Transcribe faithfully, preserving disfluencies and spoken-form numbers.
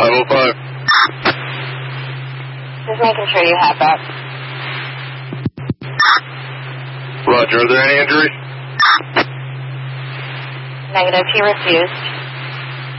five oh five. Just making sure you have that. Roger, are there any injuries? Negative, he refused.